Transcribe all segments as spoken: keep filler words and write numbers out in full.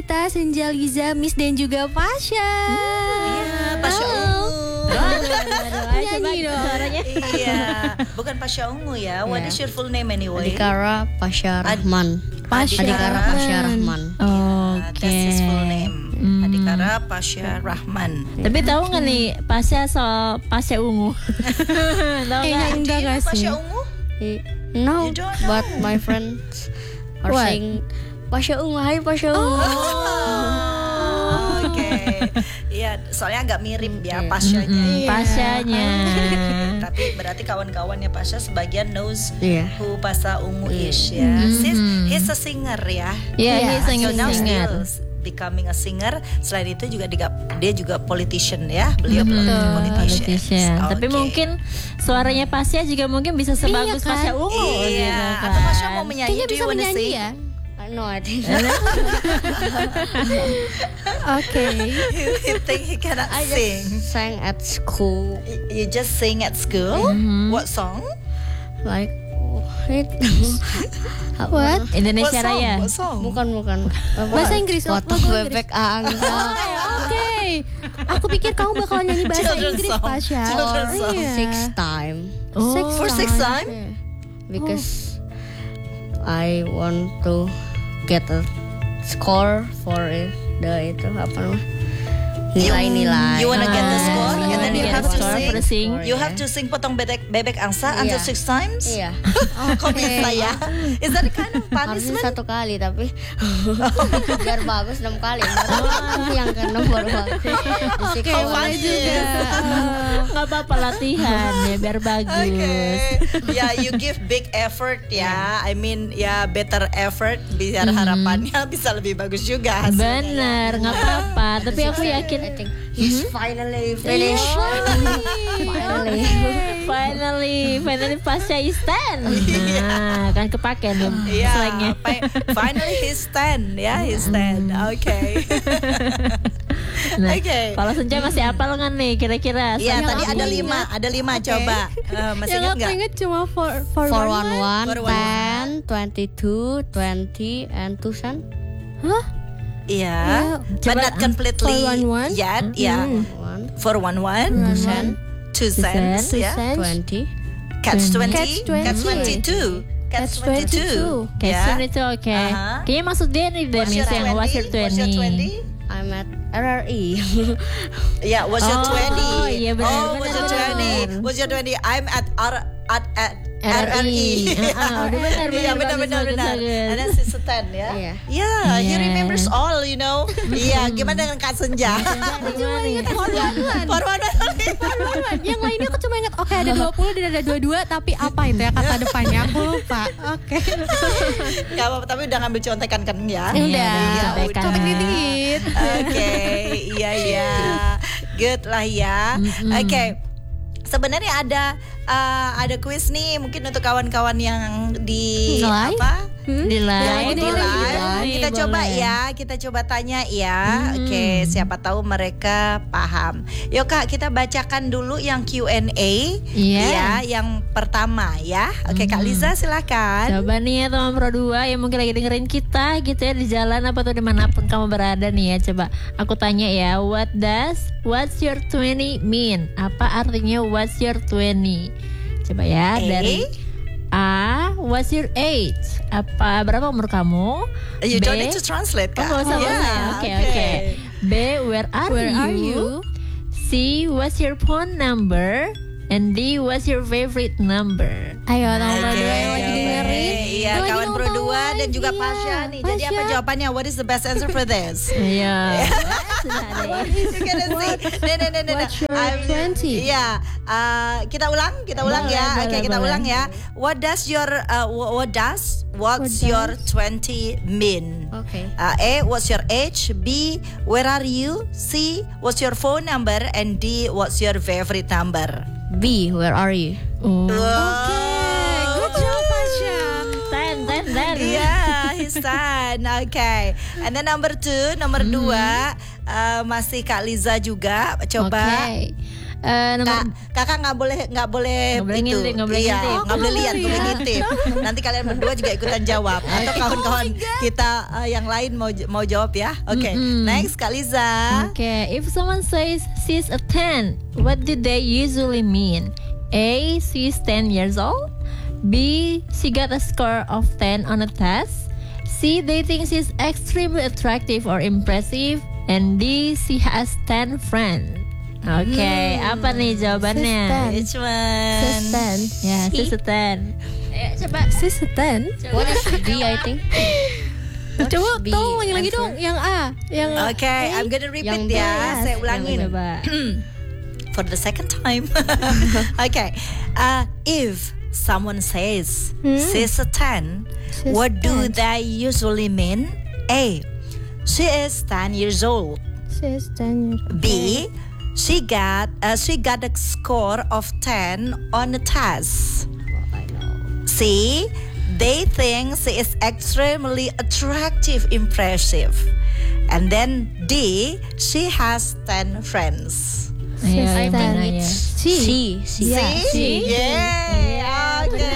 Gita, Senja, Liza, Miss dan juga Pasha. Iya, Pasha Ungu. Nyanyi dong suaranya. Iya, bukan Pasha Ungu ya. What is your full name anyway? Adikara Pasha Rahman. Pasha Adikara Pasha Rahman. Oke. That's his full name. Hmm. Adikara Pasha Rahman. Tapi tahu nggak nih Pasha soal Pasha Ungu? Tahu Eh, nggak? enggak Do you know gak sih? Pasha Ungu? No, You don't but know. my friends are What? saying Pasha Ungu, hai Pasha Ungu. Oh, oke. Iya, soalnya agak mirip ya Iya. Pashanya. Hmm, Pashanya. Tapi berarti kawan-kawannya Pasha sebagian knows Iya. who Pasha Ungu is ya. He's, he's a singer ya. Ya, Iya. he's So now singer. still becoming a singer. Selain itu juga dia, dia juga politician ya. Beliau Hmm, politician. politician. Tapi Oke. mungkin suaranya Pasha juga mungkin bisa sebagus kan? Pasha Ungu Iya, gitu atau Pasha kan. mau menyanyi, Kayaknya do bisa you wanna menyanyi sing? ya. No, I think. Oke. You think he cannot I sing? just sang at school, You just sing at school? What song? like it. What? Indonesia What song? Raya. What song? Bukan bukan. Apa? Bahasa Inggris, oh, Foto lagu Inggris. bebek angsa. Oke. Aku pikir kamu bakal nyanyi bahasa Children's Inggris, song. Pasha. Children's song. Iya. Six time. Oh. Six For six time? Yeah. Because I want to get a score for it, the itu apa namanya? Nilai-nilai. You wanna get the Ah, score you and then wanna you get have the to score sing. for the sing. You have to sing potong bebek bebek angsa Iya. until six times. Iya. Kok bisa ya? Is that a kind of Harusnya punishment? satu kali tapi biar bagus enam kali. Baru yang keenam baru bagus. Disiksa How oleh funny juga. Nggak apa-apa latihan ya biar bagus. Okay. Yeah, you give big effort ya. I mean, ya better effort biar harapannya bisa lebih bagus juga hasilnya. Bener, nggak apa-apa. Tapi aku yakin I think he's finally finished. Finally. finally, finally Pasha is ten. Nah, kan kepake nih Iya, slangnya. fi- finally he's ten ya, he's ten. Oke. Nah, Oke. kalau Senja masih apal nggak nih kira-kira? Iya, Yang tadi aku ada ingat. lima, ada lima coba. Eh, masih Yang ingat aku nggak? inget cuma for for, four one one one, four one one. ten, twenty two, twenty, and two cent. Hah? Iya, but Coba, not completely four one one? yet. Ya, One, four one one, two cent, two cents, cents, ya. cents. twenty. Catch twenty, Catch twenty. catch twenty-two, catch Catch twenty-two. twenty-two. Kayak Ya. Sun itu oke. Aha. Kayaknya maksud dia nih What's Dennis your yang what's your twenty? What's your twenty? twenty? I'm at R R E. Yeah, what's your Oh, twenty? iya benar, oh, benar, what's your benar. twenty? What's your twenty? I'm at R at at R R E. Ah, udah benar, Iya, benar, benar, bagus, benar, bagus, benar. bagus. And then she's a ten ya. Iya. Yeah, he Iya. remembers all, you know. Iya, gimana dengan Kak Senja? Gimana nih? For one one. For one one. For one one. Yang lainnya aku cuma ingat oke ada dua puluh dan ada dua puluh dua tapi apa itu ya kata depannya aku lupa. Oke. Gak apa-apa, tapi udah ngambil contekan kan ya? Udah. Iya, contekan. Contek dikit. Oke, iya iya, good lah ya. Oke, sebenarnya ada uh, ada kuis nih, mungkin untuk kawan-kawan yang di Live? apa? Di live, Di boleh, live. boleh, Kita coba boleh. ya, kita coba tanya ya. Oke, siapa tahu mereka paham. Yuk Kak, kita bacakan dulu yang Q and A. Iya. Ya, yang pertama ya. Oke, Kak Liza silakan. Coba nih ya teman Pro dua yang mungkin lagi dengerin kita gitu ya di jalan apa tuh dimanapun kamu berada nih ya. Coba aku tanya ya, what does what's your twenty mean? Apa artinya what's your twenty? Coba ya A. dari A, what's your age? Apa berapa umur kamu? You B, don't need to translate, Oh, Kak. nggak usah, nggak usah ya. Oke, oke. B, where are Where you? are you? C, what's your phone number? And D, what's your favorite number? Ayo teman Pro Oke, dua yang lagi dengerin. Iya, Yang lagi kawan Pro nonton dua dan live, juga iya. Pasha nih. Jadi apa Pasha. jawabannya? What is the best answer for this? Iya. Sudah ada ya. You gotta see. Nah, nah, nah, nah, What's your I'm- twenty? Iya, uh, kita ulang, kita ulang Boleh, ya. boleh, Oke, kita boleh. ulang ya. What does your uh, wha- what does what's What your twenty mean? Okay. Uh, A, what's your age? B, where are you? C, what's your phone number? And D, what's your favorite number? B, where are you? Oh. Oke, good job Pasha. Ten, ten, ten. Yeah, he's done. Okay. And then number two, nomor dua uh, masih Kak Liza juga. Coba. Oke. Eh, nomor Kak, kakak nggak boleh nggak boleh Nggak boleh itu, ngintip, nggak boleh iya, ngintip. nggak boleh Oh, lihat, nggak boleh boleh ngintip. Nanti kalian berdua juga ikutan jawab atau kawan-kawan kita uh, yang lain mau mau jawab ya. Oke, Mm-mm. next Kak Liza. Okay, if someone says she's a ten, what do they usually mean? A. She's ten years old. B. She got a score of ten on a test. C. They think she's extremely attractive or impressive. And D. She has ten friends. Oke, okay, apa nih jawabannya? She's Which one? Sis ten. Ya, she's a ten. Ayo coba. Sis ten. What is B, I think? What's Coba B tolong ulangi lagi answer? dong. Yang A. Yang Oke, I'm gonna repeat Yang B, ya. yes. Saya ulangin. Coba. For the second time. Okay. Uh, if someone says she's a ten, She's what do ten. they usually mean? A. She is ten years old. Sis ten. B. She got uh, she got a score of ten on the test. I know. C. They think she is extremely attractive, impressive. And then D. She has ten friends. Ayo, I yang think mana ya? it's C. C. C. Yeah. C. Yeay. Oke,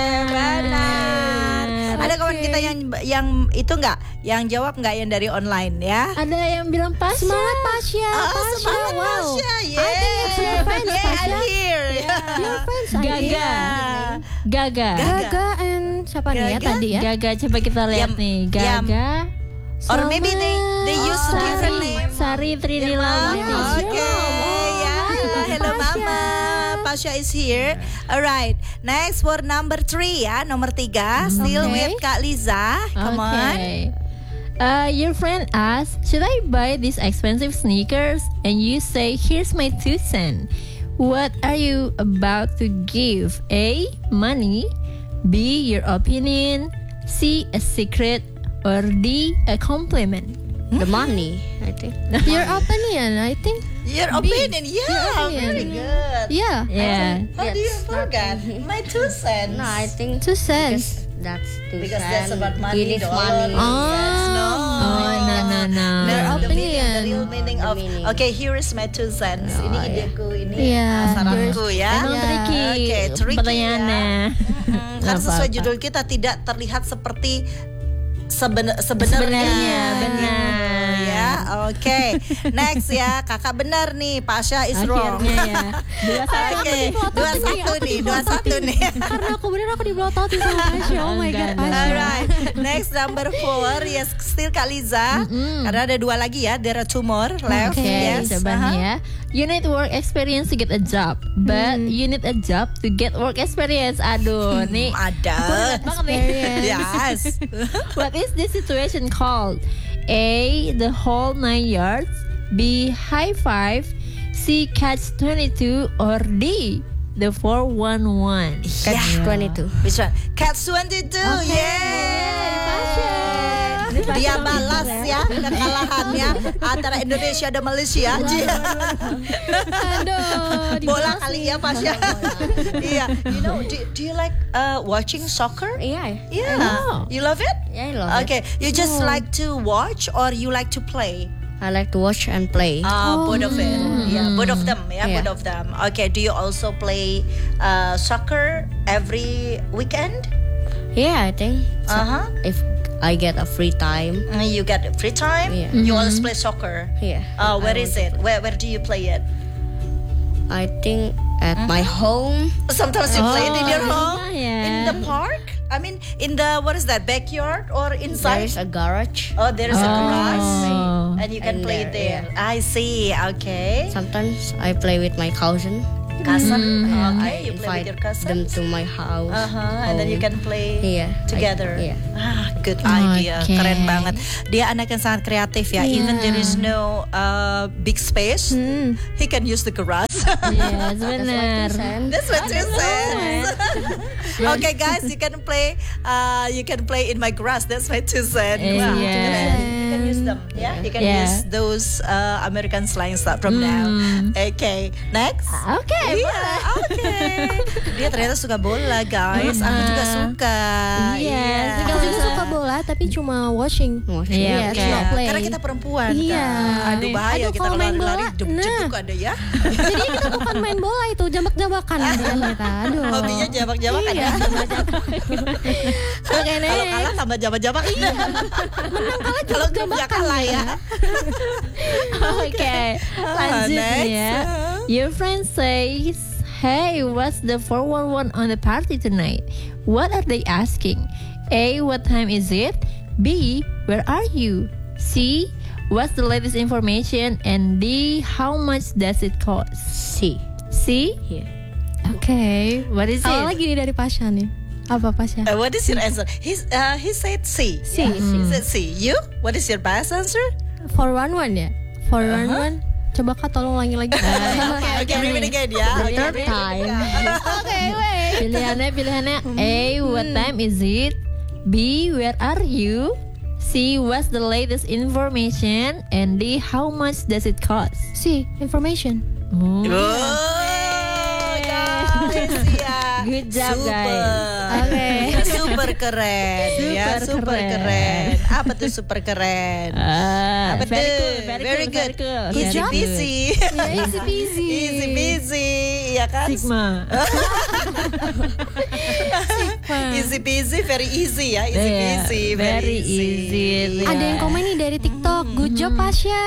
benar. Ada kawan kita yang yang itu nggak, yang jawab nggak yang dari online ya? Ada yang bilang pas. Semangat Pasha. Oh, Pasha. semangat Wow. Pasha. I think it's your friends, Yeah, I'm Pasha. here. Your friends. I Gaga. think. Gaga. Gaga and siapa nih ya Gaga? tadi ya? Gaga, coba kita lihat Yam- nih. yam. Gaga. Or maybe they they use a Sari, different name. Sari Trinila. Oke, ya. Hello Mama, Pasha is here. Alright, next for number three ya, nomor tiga. Still Okay. with Kak Liza. Come on. Okay. Uh, your friend asks, should I buy these expensive sneakers? And you say, here's my two cents. What are you about to give? A. Money. B. Your opinion. C. A secret. Or D. A compliment. The money, I think. Your opinion, I think. Your opinion, yeah, opinion. very good. Yeah. Yeah. How do you That's forget? My two cents. No, I think Two cents. because that's two Because that's cents. about money, You need dollar. money. Oh. Yes, no. Oh, no, no, no. The, Your the meaning, the opinion. real meaning The of meaning. okay, here is my two cents. Oh, ini yeah. ideku, ini Yeah, uh, saranku ya. Emang Ya, tricky, oke, tricky pertanyaannya. Hmm, karena Nggak sesuai apa-apa. judul kita tidak terlihat seperti seben- sebenarnya. Sebenarnya, benar. Ya, oke. Next ya, kakak benar nih, Pasha is wrong. Akhirnya ya. Dua satu Oke, nih. dua satu nih, dua satu nih. Karena aku bener aku dibelototi sama Pasha. Oh my Enggak, god, Pasha. Alright, next number four, yes, still Kak Liza. Karena ada dua lagi ya, there are two more left. Oke, Yes, coba uh-huh. nih ya. You need work experience to get a job, but you need a job to get work experience. Aduh, nih. Ada. Banget nih. Yes. What is this situation called? A. The whole nine yards. B. High five. C. Catch twenty-two. Or D. The four one one. Catch twenty-two. Which one? Cats twenty-two. Yeay. Dia balas ya kekalahannya antara Indonesia dan Malaysia. Aduh, Bola kali ya Pasha. Iya. You know, do, do you like uh, watching soccer? Yeah, Yeah. You love it? yeah, I love it. Okay. You just like to watch or you like to play? I like to watch and play. Uh, both of it. Yeah, both of them. Yeah, Yeah. both of them. Okay. Do you also play uh, soccer every weekend? Yeah, I think. So Uh huh. if I get a free time, You get free time. Yeah. You always play soccer. yeah. Uh, where I is want it? Where Where do you play it? to- I think at my home. Sometimes you play it in your Oh, home, yeah. in the park. I mean, in the what is that, backyard or There inside? is a garage. Oh, there is a Oh. garage, and you can And play it there, there. I see. Okay. Sometimes I play with my cousin. Cousin. Mm-hmm. Okay, you play with Invite your cousin. them to my house. Uh huh. And then you can play Yeah, together. I- yeah. Ah, good idea. Okay. Keren banget. Dia anak yang sangat kreatif ya. Even there is no uh, big space, he can use the garage. Yes, benar. That's what you said. Okay, guys, you can play. Uh, you can play in my grass. That's my two cents. Eh, Wow. yeah. You can use use them. Yeah, you can Yeah. use those uh, American slang start from now. Okay, next. Oke, Iya, oke. Dia ternyata suka bola, guys. Aku juga suka. Iya, Aku juga suka bola tapi cuma watching. Watching. Iya, Iya, oke. cuma play. Karena kita perempuan Iya. kan. Aduh bahaya Aduh, kita kalau kalau main lari-lari bola, jebuk-jebuk nah. ada ya. Jadi kita bukan main bola itu, jambak-jambakan dengan kita. Aduh. Hobinya jambak-jambakan Iya, ya. Oke, Kalau next. kalah tambah jambak-jambak. Iya. Menang kalah kalau grup ya kalah ya. Oke, lanjut next. ya. Your friend says, "Hey, what's the four one one on the party tonight?" What are they asking? A. What time is it? B. Where are you? C. What's the latest information? And D. How much does it cost? C. C. Here. Oke. What is Salah it? lagi nih dari Pasha nih. Apa Pasha? Uh, what is your answer? He's, uh, he said C. C. He said C. You? What is your best answer? four one one ya? four one one. Coba Kak tolong ulangi lagi. Oke, okay, repeat again ya. The Okay, third repeat time. again. Oke, wait. Pilihannya pilihannya A. What time is it? B. Where are you? C. What's the latest information? And D. How much does it cost? C. Information. Hmm. Oh, guys, ya. Good job, super. guys. Oke. Super keren ya, Super super keren. keren. Apa tuh super keren? Ah, Apa very tuh? cool, very, Very cool, good. very cool. Easy Very good. peasy. Ya, easy peasy. Easy peasy, ya kan? Sigma. Easy peasy, very easy ya. Easy Yeah, peasy, very easy. Ada yang komen nih dari TikTok. Good job Pasha.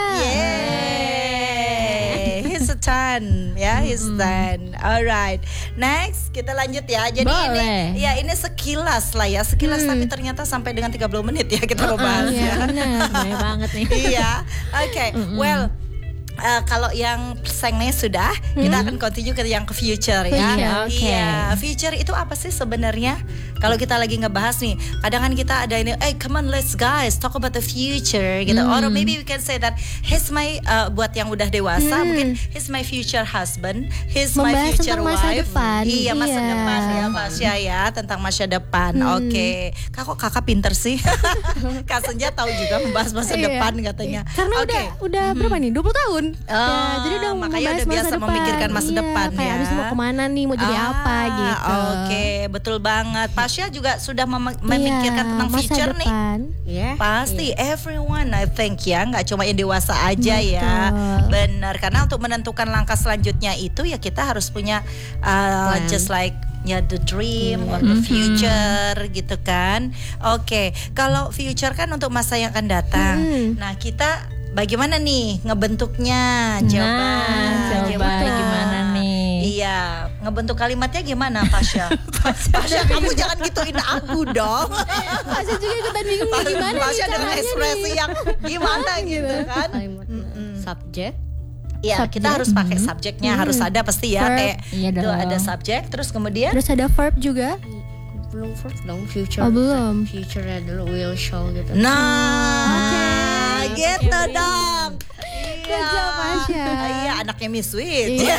Yeay, he's a ten, ya, he's ten. Alright, next kita lanjut ya. Jadi Boleh. ini, ya ini sekilas lah ya, sekilas tapi ternyata sampai dengan tiga puluh menit ya kita mau bahas Iya, ya. benar. Banyak banget nih. Iya, oke, well. Uh, kalau yang sengnya sudah, kita akan continue ke yang ke future ya. Future, oke. Iya, future itu apa sih sebenarnya? Kalau kita lagi ngebahas nih, kadang kan kita ada ini, hey come on let's guys talk about the future gitu. Or maybe we can say that he's my uh, buat yang udah dewasa mungkin he's my future husband, he's my Membahas future tentang masa wife. depan. Iya masa Iya. depan ya Pasya ya tentang masa depan. Oke, Kak kok kakak pinter sih? Kak Senja tahu juga membahas masa Iya. depan katanya. Karena Oke. udah udah berapa nih? dua puluh tahun. Oh, jadi udah makanya membahas udah biasa masa depan. memikirkan masa Iya, depan kayak ya. abis mau kemana nih, mau jadi Ah, apa gitu. Oke, betul banget. Pasya juga sudah mem- memikirkan Iya, tentang masa future nih. depan. Yeah. Pasti everyone I think ya, nggak cuma yang dewasa aja ya. Betul. Benar, karena untuk menentukan langkah selanjutnya itu ya kita harus punya uh, Plan. just like ya the dream or the future gitu kan. Oke, kalau future kan untuk masa yang akan datang. Hmm. Nah, kita bagaimana nih ngebentuknya? Coba, Nah, coba gimana nih? Iya, ngebentuk kalimatnya gimana, Pasya? Pasya, kamu jangan gituin aku dong. Pasha juga ikutan bingung nih gimana nih Pasya dengan caranya ekspresi nih. yang gimana gitu kan? Kalimat subject. Iya, Subjek. kita harus pakai subjeknya, harus ada pasti ya. Verb. Kayak Iya itu dong. ada subjek, terus kemudian Terus ada verb juga. Belum first dong future. Oh, belum. Future dulu will show gitu. nah, gitu dong. Iya, Good job, Pasya. Iya, anaknya Miss Sweet. Iya.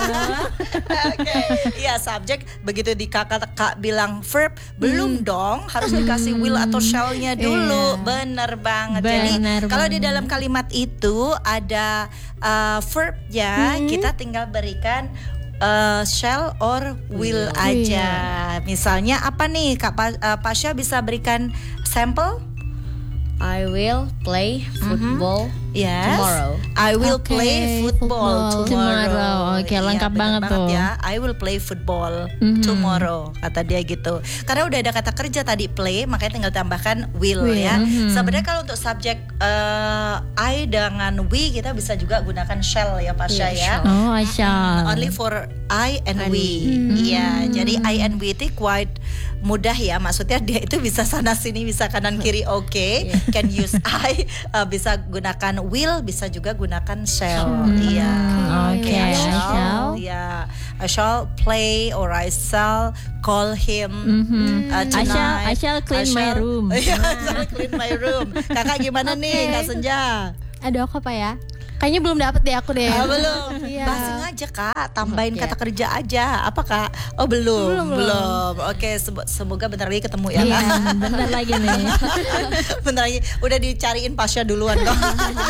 Oke, iya subjek begitu di kakak kak bilang verb belum dong, harus dikasih will atau shall-nya dulu. Iya. Bener banget. Bener Jadi kalau di banget. dalam kalimat itu ada uh, verbnya, kita tinggal berikan uh, shall or will aja. Misalnya apa nih Kak Pa- uh, Pasya bisa berikan sampel? I will play football Yes. tomorrow. I will Oke, play football, football. tomorrow. Tomorrow. Oke, Iya, lengkap bener banget tuh. ya. I will play football tomorrow, kata dia gitu. Karena udah ada kata kerja tadi play, makanya tinggal tambahkan will, Will. ya. Sebenarnya kalau untuk subjek uh, I dengan we kita bisa juga gunakan shall ya Pasha ya. Oh, Asyal. Only for I and we. Iya, jadi I and we itu quite mudah ya. Maksudnya dia itu bisa sana sini, bisa kanan kiri oke. Can use I, uh, bisa gunakan will, bisa juga gunakan shall. Iya. Oke, I I shall. shall. Iya. I shall play or I shall call him uh, I shall- tonight. I shall clean my room. Iya, I shall clean my room. Kakak gimana nih, Kak Senja? Aduh aku apa ya? Kayaknya belum dapet deh aku deh. Ah, belum. Iya. Bahasing aja kak, tambahin Oke. kata kerja aja. Apa kak? Oh belum, Belum, belum. Oke, sebo- semoga bentar lagi ketemu ya. Iya, Kak. bentar lagi nih. Bentar lagi, udah dicariin Pasha duluan kok.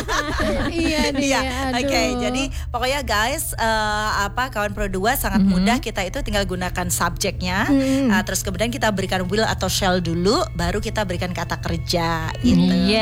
Iya dia. Iya, aduh. oke. Jadi pokoknya guys, eh, apa kawan Pro dua sangat mudah. Kita itu tinggal gunakan subjeknya, eh, terus kemudian kita berikan will atau shall dulu, baru kita berikan kata kerja. Gitu.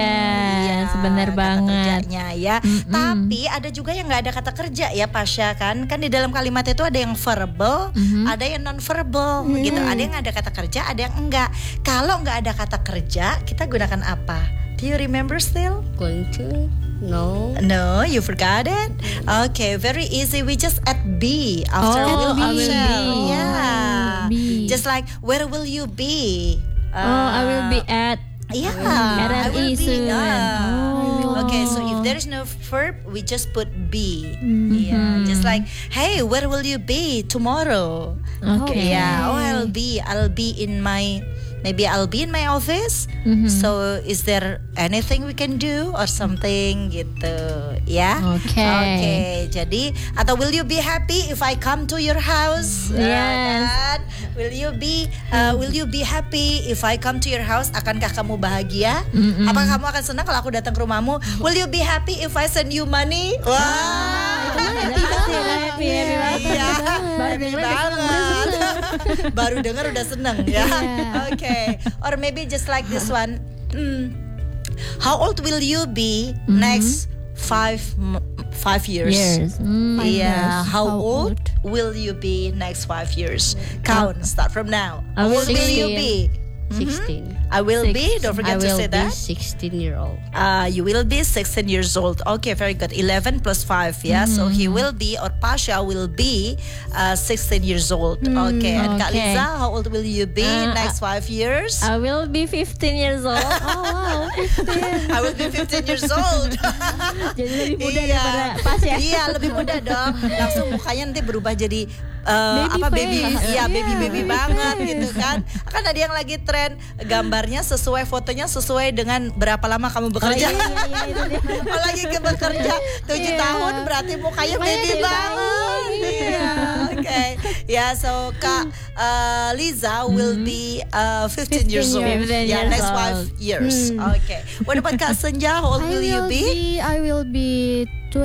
Iya, benar kata banget. kerjanya ya. Tapi ada juga yang nggak ada kata kerja ya, Pasha kan? Kan di dalam kalimat itu ada yang verbal, ada yang non verbal, gitu. Ada yang ada kata kerja, ada yang enggak. Kalau nggak ada kata kerja, kita gunakan apa? Do you remember still? Going to? No. No, you forgot it. Okay, very easy. We just add be after Oh, will I or will shall. be. Yeah, Be. just like where will you be? Oh, I will be at. Yeah, R R I will I be. soon. Ah. Oh. Okay, so if there is no verb, we just put be. Yeah, just like, hey, where will you be tomorrow? Okay. Yeah, oh, I'll be, I'll be in my, maybe I'll be in my office. So, is there anything we can do or something gitu? Ya. Okay. Oke, jadi atau will you be happy if I come to your house? Ya Yes. kan? Will you be, uh, will you be happy if I come to your house? Akankah kamu bahagia? Apakah kamu akan senang kalau aku datang ke rumahmu? Will you be happy if I send you money? Wah. Happy banget, happy, happy banget. Iya, Baru happy dengar udah banget. Baru dengar udah seneng ya. Iya. Oke, or maybe just like this one. Hmm, how old will you be next five m- five years? Years. Mm. Yeah, how, How old, old? will you be next five years? Count, start from now. I How will old will you be? Sixteen. I will Six. be. Don't forget I to will say be that. sixteen year old. Uh, you will be sixteen years old. Okay, very good. eleven plus five, yeah. So he will be, or Pasha will be uh, sixteen years old. Okay, and Kak okay. Liza, how old will you be Uh, next five years? I will be fifteen years old. Oh wow. I will be fifteen years old. Jadi lebih muda Iya. daripada pas ya. Iya, lebih muda dong. Langsung mukanya nanti berubah jadi uh, Baby apa baby, face. iya Yes. baby baby banget gitu kan. Kan ada yang lagi tren gambarnya sesuai, fotonya sesuai dengan berapa lama kamu bekerja. iya, iya, itu dia. Oh, lagi ke bekerja tujuh Iya. tahun berarti mukanya Mukanya baby baby banget. Iya, oke. Ya, so Kak uh, Liza will be uh, fifteen years old. fifteen Yeah, years next old. five years. Okay. What about Kak Senja? How old I will you will be? be I will be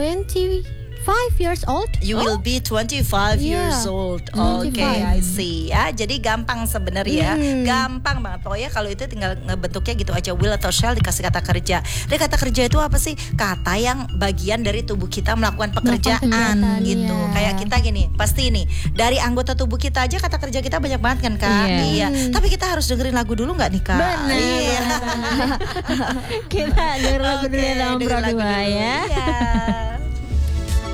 twenty-five years old. You will be twenty-five Yeah. years old. twenty-five. Okay, I see. Ya, jadi gampang sebenarnya. Hmm. Gampang banget. Pokoknya kalau itu tinggal ngebentuknya gitu aja, will atau shall dikasih kata kerja. Dan kata kerja itu apa sih? Kata yang bagian dari tubuh kita melakukan pekerjaan kegiatan, gitu. iya. Kayak kita gini, pasti nih dari anggota tubuh kita aja kata kerja kita banyak banget kan, Kak? Iya. Iya. Tapi kita harus dengerin lagu dulu nggak nih, Kak? Benar. Iya. Kita denger lagu dulu Oke, ya dalam dengerin lagu Pro dua dulu. ya. Iya.